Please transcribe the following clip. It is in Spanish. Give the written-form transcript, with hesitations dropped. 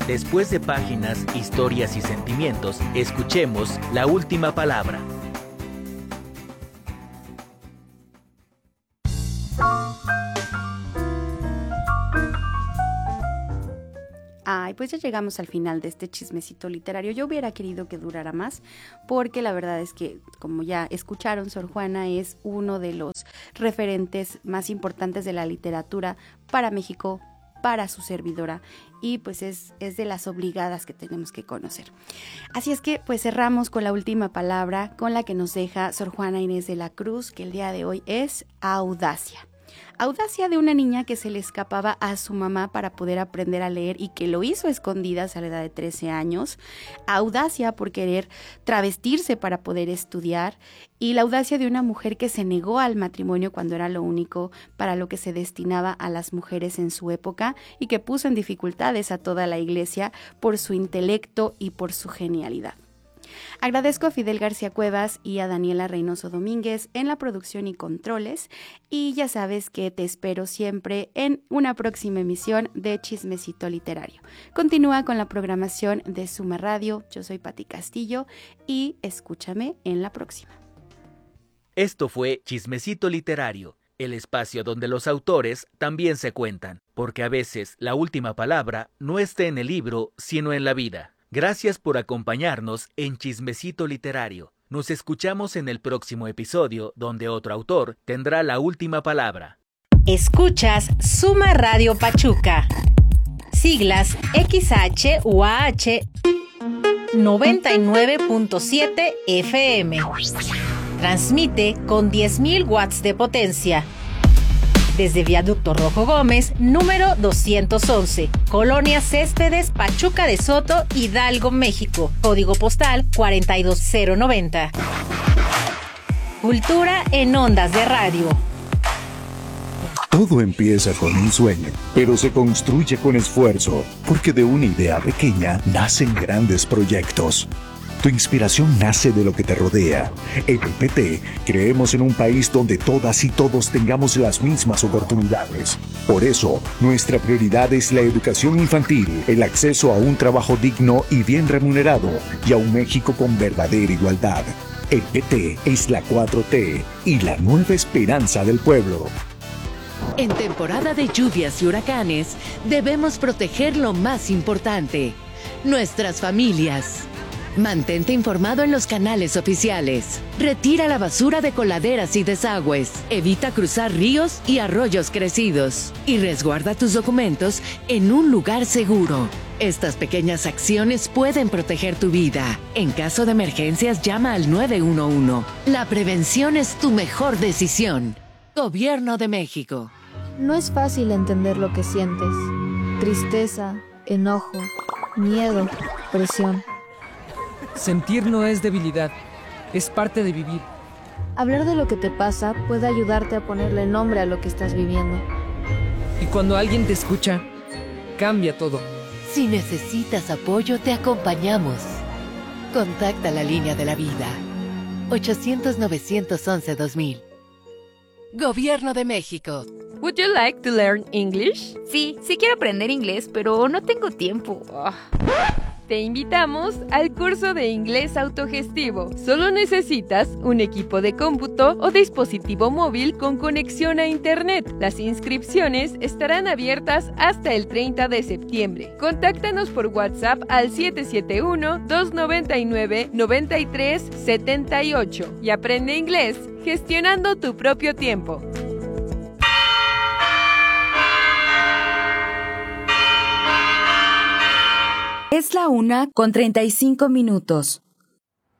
Después de páginas, historias y sentimientos, escuchemos la última palabra. Ay, pues ya llegamos al final de este chismecito literario. Yo hubiera querido que durara más, porque la verdad es que, como ya escucharon, Sor Juana es uno de los referentes más importantes de la literatura para México, para su servidora, y pues es de las obligadas que tenemos que conocer. Así es que pues cerramos con la última palabra, con la que nos deja Sor Juana Inés de la Cruz, que el día de hoy es audacia. Audacia de una niña que se le escapaba a su mamá para poder aprender a leer y que lo hizo a escondidas a la edad de 13 años. Audacia por querer travestirse para poder estudiar. Y la audacia de una mujer que se negó al matrimonio cuando era lo único para lo que se destinaba a las mujeres en su época y que puso en dificultades a toda la iglesia por su intelecto y por su genialidad. Agradezco a Fidel García Cuevas y a Daniela Reynoso Domínguez en la producción y controles, y ya sabes que te espero siempre en una próxima emisión de Chismecito Literario. Continúa con la programación de Suma Radio. Yo soy Pati Castillo y escúchame en la próxima. Esto fue Chismecito Literario, el espacio donde los autores también se cuentan, porque a veces la última palabra no está en el libro, sino en la vida. Gracias por acompañarnos en Chismecito Literario. Nos escuchamos en el próximo episodio, donde otro autor tendrá la última palabra. Escuchas Suma Radio Pachuca. Siglas XHUAH 99.7 FM. Transmite con 10.000 watts de potencia. Desde Viaducto Rojo Gómez, número 211, Colonia Céspedes, Pachuca de Soto, Hidalgo, México. Código postal 42090. Cultura en ondas de radio. Todo empieza con un sueño, pero se construye con esfuerzo, porque de una idea pequeña nacen grandes proyectos. Tu inspiración nace de lo que te rodea. En el PT creemos en un país donde todas y todos tengamos las mismas oportunidades. Por eso, nuestra prioridad es la educación infantil, el acceso a un trabajo digno y bien remunerado, y a un México con verdadera igualdad. El PT es la 4T y la nueva esperanza del pueblo. En temporada de lluvias y huracanes, debemos proteger lo más importante: nuestras familias. Mantente informado en los canales oficiales. Retira la basura de coladeras y desagües. Evita cruzar ríos y arroyos crecidos. Y resguarda tus documentos en un lugar seguro. Estas pequeñas acciones pueden proteger tu vida. En caso de emergencias, llama al 911. La prevención es tu mejor decisión. Gobierno de México. No es fácil entender lo que sientes. Tristeza, enojo, miedo, presión. Sentir no es debilidad, es parte de vivir. Hablar de lo que te pasa puede ayudarte a ponerle nombre a lo que estás viviendo. Y cuando alguien te escucha, cambia todo. Si necesitas apoyo, te acompañamos. Contacta la línea de la vida. 800-911-2000. Gobierno de México. Would you like to learn English? Sí quiero aprender inglés, pero no tengo tiempo. Te invitamos al curso de inglés autogestivo. Solo necesitas un equipo de cómputo o dispositivo móvil con conexión a internet. Las inscripciones estarán abiertas hasta el 30 de septiembre. Contáctanos por WhatsApp al 771-299-9378 y aprende inglés gestionando tu propio tiempo. Es la 1:35.